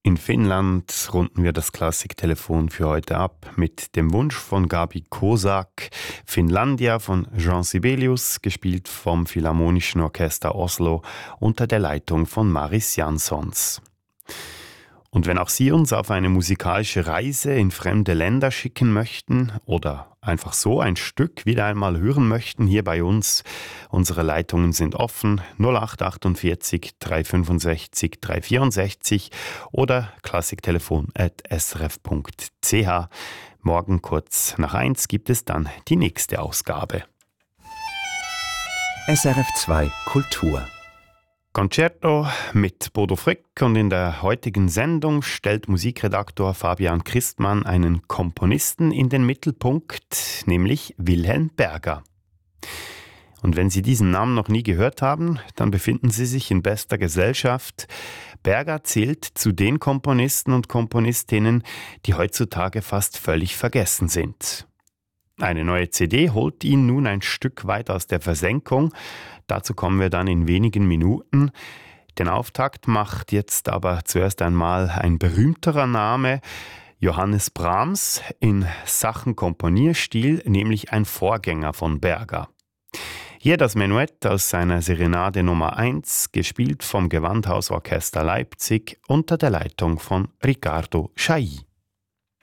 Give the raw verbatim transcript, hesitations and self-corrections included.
In Finnland runden wir das Klassiktelefon für heute ab mit dem Wunsch von Gabi Kosak, Finnlandia von Jean Sibelius, gespielt vom Philharmonischen Orchester Oslo unter der Leitung von Maris Jansons. Und wenn auch Sie uns auf eine musikalische Reise in fremde Länder schicken möchten oder einfach so ein Stück wieder einmal hören möchten, hier bei uns, unsere Leitungen sind offen, null acht achtundvierzig drei fünfundsechzig drei vierundsechzig oder klassiktelefon at s r f punkt c h. Morgen kurz nach eins gibt es dann die nächste Ausgabe. S R F zwei Kultur. Concerto mit Bodo Frick, und in der heutigen Sendung stellt Musikredaktor Fabian Christmann einen Komponisten in den Mittelpunkt, nämlich Wilhelm Berger. Und wenn Sie diesen Namen noch nie gehört haben, dann befinden Sie sich in bester Gesellschaft. Berger zählt zu den Komponisten und Komponistinnen, die heutzutage fast völlig vergessen sind. Eine neue C D holt ihn nun ein Stück weit aus der Versenkung. Dazu kommen wir dann in wenigen Minuten. Den Auftakt macht jetzt aber zuerst einmal ein berühmterer Name, Johannes Brahms, in Sachen Komponierstil, nämlich ein Vorgänger von Berger. Hier das Menuett aus seiner Serenade Nummer eins, gespielt vom Gewandhausorchester Leipzig unter der Leitung von Riccardo Chailly.